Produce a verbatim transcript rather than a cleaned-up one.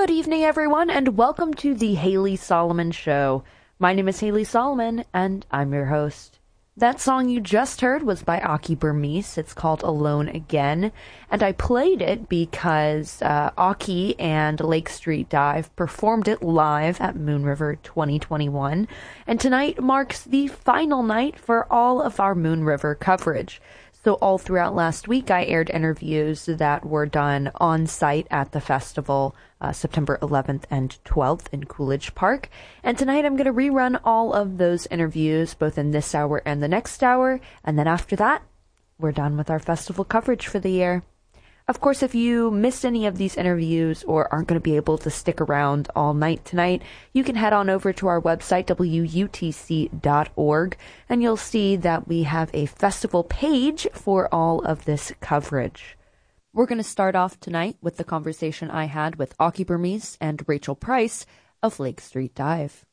Good evening, everyone, and welcome to the Haley Solomon Show. My name is Haley Solomon, and I'm your host. That song you just heard was by Aki Burmese. It's called Alone Again, and I played it because uh, Aki and Lake Street Dive performed it live at Moon River twenty twenty-one, and tonight marks the final night for all of our Moon River coverage. So all throughout last week, I aired interviews that were done on site at the festival, uh, September eleventh and twelfth in Coolidge Park. And tonight I'm going to rerun all of those interviews, both in this hour and the next hour. And then after that, we're done with our festival coverage for the year. Of course, if you missed any of these interviews or aren't going to be able to stick around all night tonight, you can head on over to our website, W U T C dot org, and you'll see that we have a festival page for all of this coverage. We're going to start off tonight with the conversation I had with Aki Burmese and Rachel Price of Lake Street Dive.